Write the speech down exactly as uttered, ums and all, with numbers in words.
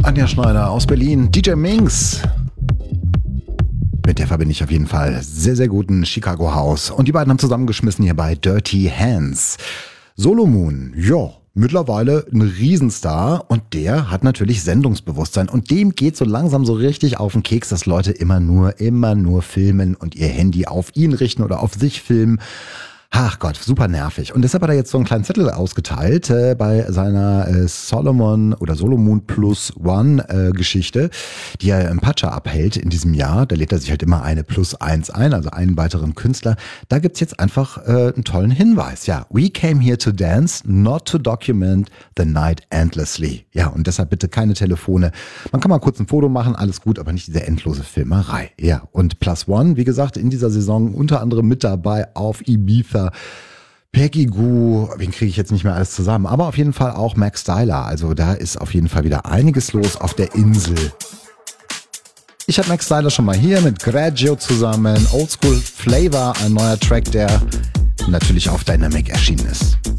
Anja Schneider aus Berlin, D J Minx. Mit der verbinde ich auf jeden Fall sehr, sehr guten Chicago House. Und die beiden haben zusammengeschmissen hier bei Dirty Hands. Solomoon, ja, mittlerweile ein Riesenstar und der hat natürlich Sendungsbewusstsein und dem geht so langsam so richtig auf den Keks, dass Leute immer nur, immer nur filmen und ihr Handy auf ihn richten oder auf sich filmen. Ach Gott, super nervig. Und deshalb hat er jetzt so einen kleinen Zettel ausgeteilt äh, bei seiner äh, Solomon oder Solomon Plus One äh, Geschichte, die er im Pacha abhält in diesem Jahr. Da lädt er sich halt immer eine Plus Eins ein, also einen weiteren Künstler. Da gibt's jetzt einfach äh, einen tollen Hinweis. Ja, we came here to dance, not to document the night endlessly. Ja, und deshalb bitte keine Telefone. Man kann mal kurz ein Foto machen, alles gut, aber nicht diese endlose Filmerei. Ja, und Plus One, wie gesagt, in dieser Saison unter anderem mit dabei auf Ibiza. Peggy Gou, wen kriege ich jetzt nicht mehr alles zusammen, aber auf jeden Fall auch Max Styler. Also da ist auf jeden Fall wieder einiges los auf der Insel. Ich habe Max Styler schon mal hier mit Graggio zusammen. Oldschool Flavor, ein neuer Track, der natürlich auf Dynamic erschienen ist.